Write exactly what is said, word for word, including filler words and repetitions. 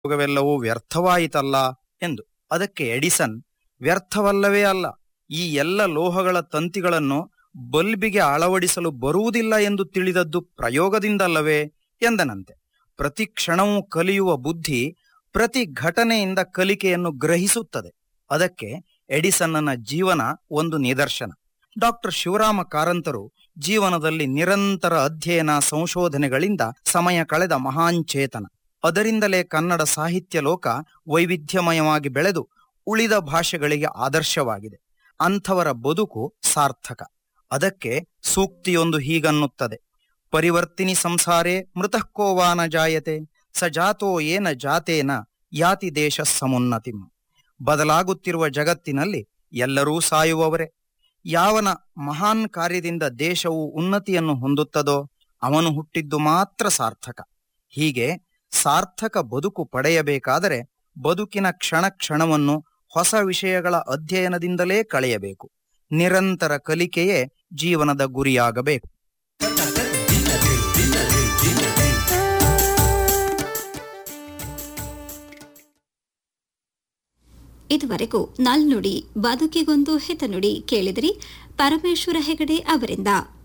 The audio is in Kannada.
ಯೋಗವೆಲ್ಲವೂ ವ್ಯರ್ಥವಾಯಿತಲ್ಲ ಎಂದು. ಅದಕ್ಕೆ ಎಡಿಸನ್, ವ್ಯರ್ಥವಲ್ಲವೇ ಅಲ್ಲ, ಈ ಎಲ್ಲ ಲೋಹಗಳ ತಂತಿಗಳನ್ನು ಬಲ್ಬಿಗೆ ಅಳವಡಿಸಲು ಬರುವುದಿಲ್ಲ ಎಂದು ತಿಳಿದದ್ದು ಪ್ರಯೋಗದಿಂದಲ್ಲವೇ ಎಂದನಂತೆ. ಪ್ರತಿ ಕ್ಷಣವೂ ಕಲಿಯುವ ಬುದ್ಧಿ ಪ್ರತಿ ಘಟನೆಯಿಂದ ಕಲಿಕೆಯನ್ನು ಗ್ರಹಿಸುತ್ತದೆ. ಅದಕ್ಕೆ ಎಡಿಸನ್ನನ ಜೀವನ ಒಂದು ನಿದರ್ಶನ. ಡಾಕ್ಟರ್ ಶಿವರಾಮ ಕಾರಂತರು ಜೀವನದಲ್ಲಿ ನಿರಂತರ ಅಧ್ಯಯನ ಸಂಶೋಧನೆಗಳಿಂದ ಸಮಯ ಕಳೆದ ಮಹಾನ್ ಚೇತನ. ಅದರಿಂದಲೇ ಕನ್ನಡ ಸಾಹಿತ್ಯ ಲೋಕ ವೈವಿಧ್ಯಮಯವಾಗಿ ಬೆಳೆದು ಉಳಿದ ಭಾಷೆಗಳಿಗೆ ಆದರ್ಶವಾಗಿದೆ. ಅಂಥವರ ಬದುಕು ಸಾರ್ಥಕ. ಅದಕ್ಕೆ ಸೂಕ್ತಿಯೊಂದು ಹೀಗನ್ನುತ್ತದೆ: ಪರಿವರ್ತಿನಿ ಸಂಸಾರೇ ಮೃತಃಕೋವಾನ ಜಾಯತೆ ಸ ಜಾತೋ ಏನ ಜಾತೇನ ಯಾತಿ ದೇಶ ಸಮುನ್ನತಿಂ. ಬದಲಾಗುತ್ತಿರುವ ಜಗತ್ತಿನಲ್ಲಿ ಎಲ್ಲರೂ ಸಾಯುವವರೇ. ಯಾವನ ಮಹಾನ್ ಕಾರ್ಯದಿಂದ ದೇಶವು ಉನ್ನತಿಯನ್ನು ಹೊಂದುತ್ತದೋ ಅವನು ಹುಟ್ಟಿದ್ದು ಮಾತ್ರ ಸಾರ್ಥಕ. ಹೀಗೆ ಸಾರ್ಥಕ ಬದುಕು ಪಡೆಯಬೇಕಾದರೆ ಬದುಕಿನ ಕ್ಷಣ ಕ್ಷಣವನ್ನು ಹೊಸ ವಿಷಯಗಳ ಅಧ್ಯಯನದಿಂದಲೇ ಕಳೆಯಬೇಕು. ನಿರಂತರ ಕಲಿಕೆಯೇ ಜೀವನದ ಗುರಿಯಾಗಬೇಕು. ಇದುವರೆಗೂ ನಾಲ್ನುಡಿ ಬದುಕಿಗೊಂದು ಹಿತನುಡಿ ಕೇಳಿದಿರಿ. ಪರಮೇಶ್ವರ ಹೆಗಡೆ ಅವರಿಂದ.